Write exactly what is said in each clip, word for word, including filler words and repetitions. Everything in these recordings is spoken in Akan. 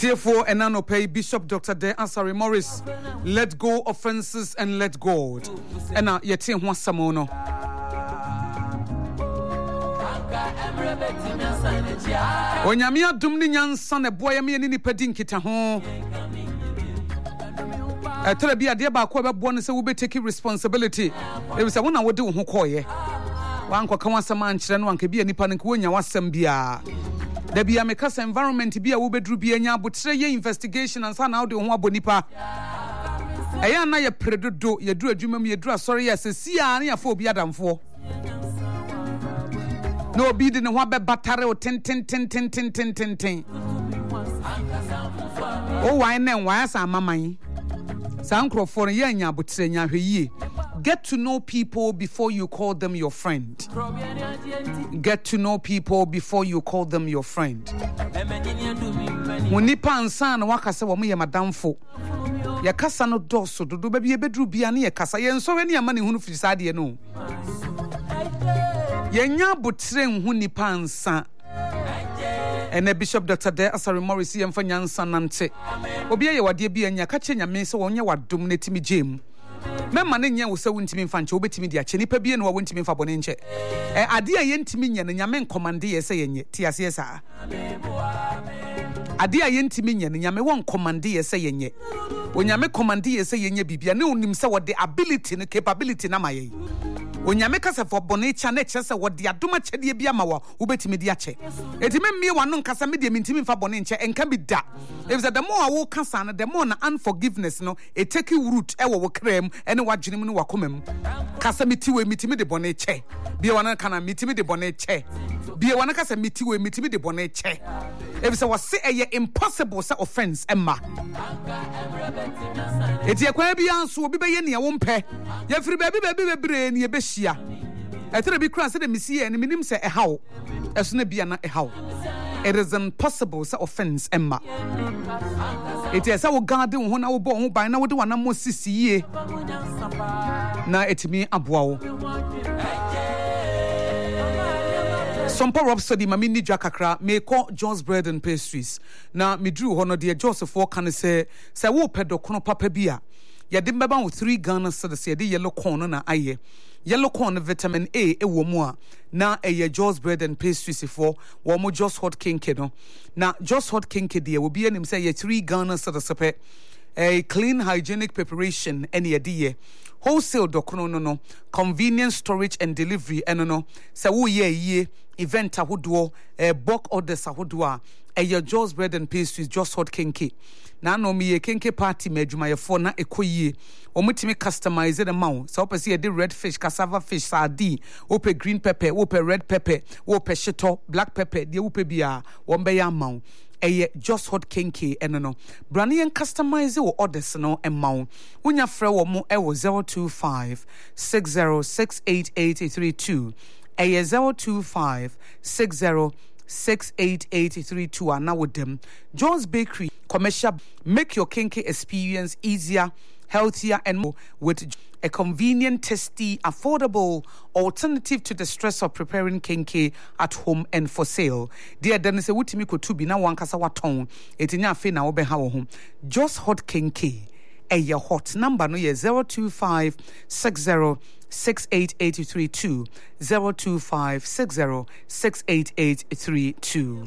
Therefore, Enano pay Bishop Doctor De Asari Morris. Let go offenses and let God. Ena yeti hwa samono. Onyame adum ni nyansa na boya me ni nipa din kita ho. Etere bia de ba ko be bo no se wo be take responsibility. E be se wona wo de wo ho koye. Wan kwa kan wasam ankyere no anka bia nipa no ko wonya wasam bia. Da bia me kasa environment bia wo bedru bia nya abotre ye investigation ansa na wo de ho abonipa. Eya na ye predodo ye duru adwuma mu ye duru asori ye se sia na ya fa obi adamfo. No be the one be batare o ten ten ten ten ten ten ten ten. Oh why then why as amaman? Sankro for ye nya abotre nya hweye. Get to know people before you call them your friend. Get to know people before you call them your friend. Munipa ansa na wakase wo ye madamfo. Ye kasa no doso dodo ba bi ebedru bia na ye kasa ye nso we ne ama ne hunu firi sade no. Ye nya botre nhu nipa ansa. Ene Bishop Doctor De Asari Morris ye mfa nyansa nante. Obi ye wade bia nya ka che nyame se wonye wadom na timi gem. Memma ne nya wo se wontimi mfa nche obetimi dia che nipa bia no wo wontimi mfa bone nche. Eh ade a ye ntimi nya ne nyame nkomande ye se yenye ti ase sa. Ade a ye ntimi nya ne nyame won commande ye se yenye. Onyame commande ye se yenye bibia ne onim se wo the ability ne capability na maye. Onyame kasa for bone cha na kyerese wo de adoma kyede bia ma wo obetimi dia che. Etime mmie wano nkasa me de mentimi mfa bone nche enka bi da. If the more wo kasa na the more na unforgiveness no e take root e wo wo krem ene wadwenem no wakomam. Kasa metiwe metimi de bone che. Bia wana kana metimi de bone che. Bia wana kasa metiwe metimi de bone che. If so was say e impossible say offense emma. Eti ekwa bia nso obi be ye ne wo mpe. Ye firi baby baby bebre ne be hia. Etere bi kra say de misi ene minim say e hawo. Eso na bia na e hawo. It is impossible say offense emma. Eti esa wo gade wo na wo bo ho ban na wo de wana mo sisiye. Na etimi aboa wo. Sompo Rhapsody mami ni dwa kakra me ko John's Bread and Pastries na me drew ho no de Joseph kan say say wo pedokono papa bia ye de mbeba wo three Ghana cedis ye de yellow corn na aye yellow corn vitamin A e wo mu a na eye John's Bread and Pastries for wo mo Just Hot Kinky no na Just Hot Kinky de wo bia nim say ye three Ghana cedis pe a clean hygienic preparation any idea wholesale dokono no no convenience storage and delivery eno no say wo ye ye event ahodo eh bulk orders ahodo a eh your Joe's Bread and Pastries Just Hot Kinky na no me ye kinky party madwumayefo na ekoyie omutimi customize the maw so opese ye de red fish cassava fish sardine ope green pepper ope red pepper ope shito black pepper de ope bia wo be ya maw eh Just Hot Kinky eno no brand and customize wo orders no emaw unya frɛ wo mo e wo zero two five six zero six eight eight three two A zero two five six zero six eight eight three two and now with them John's Bakery commercial make your kinky experience easier, healthier and more with a convenient, tasty, affordable alternative to the stress of preparing kinky at home and for sale. Dear Dennis Wutimi Kotubi na wankasa waton etinya fe na obe ha wo ho Just Hot Kinky a your hot number no ye zero two five six zero six eight eight three two zero two five six zero six eight eight three two.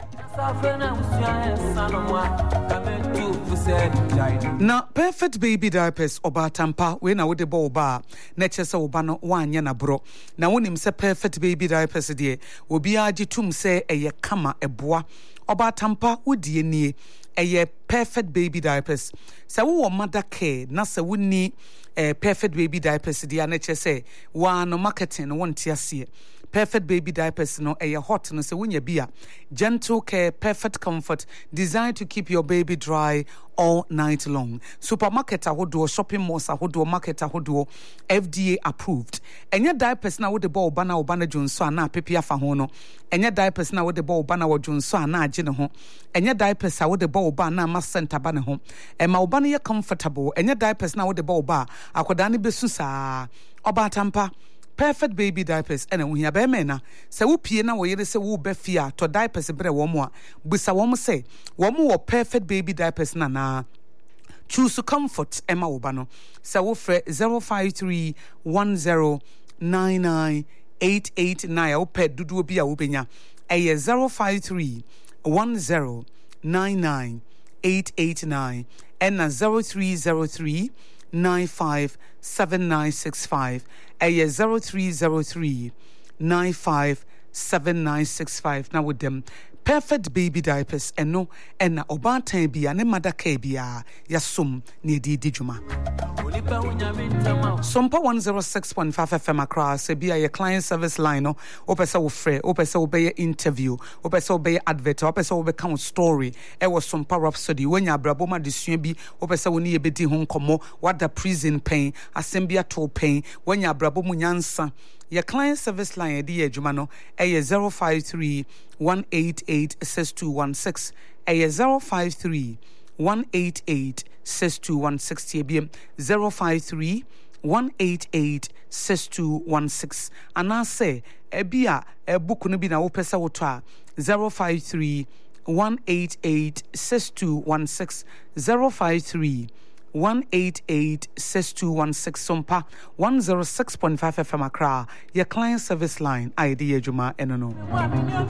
Na Perfect Baby Diapers oba tampa we na wo de bo ba na chese oba no wanya na bro na wonim se Perfect Baby Diapers de obi agitum se eye kama eboa oba tampa wodie nie eye Perfect Baby Diapers se wo mother care na se woni eh, Perfect Baby Diapers de na chese wa no marketing no wonte ase Perfect Baby Diapers no a hot no se wunya bia gentle care, perfect comfort designed to keep your baby dry all night long. Supermarket ahodo, shopping malls ahodo, market ahodo, F D A approved. Enya diapers na wo de ball bana obana jonso ana pepia fa ho no. Enya diapers na wo de ball bana wo jonso ana age ne ho. Enya diapers a wo de ball ba na ma center ba ne ho. E ma obana ye comfortable. Enya diapers na wo de ball ba akoda ne besu saa. Oba tampa perfect baby diapers ɛna wohia bɛrima na sɛ wopie na wɔyere sɛ wobɛ fie a tɔ diapers brɛ wɔn mo a busa wɔn sɛ wɔn wɔ perfect baby diapers na na choose comfort Emma Obano. So wofre zero five three one zero nine nine eight eight nine. Ope dudu bi a wobenya. Eye zero five three one zero nine nine eight eight nine and zero three zero three nine five seven nine six five. Eye zero three zero three nine five seven nine six five. Now with them perfect baby diapers and no and na obatan bia ne madaka bia yasum ne di di djuma Sompa one oh six point five F M across se bia your client service line no opesa wo frɛ opesa wo be interview opesa wo be advert opesa wo be count story e was Sompa Rhapsody when ya brabo ma desua bi opesa wo ne ye bedi ho nkomo what the prison pain assembia to pain when ya brabo mu nyansa your client service line di adwuma no e zero five three one eight eight six two one six e zero five three one eight eight six two one six zero five three one eight eight six two one six and I say ebia e book no bi na wo pesa wo to a zero five three one eight eight six two one six zero five three one eight eight six two one six Sompa one oh six point five F M Accra your client service line I D Ejuma enono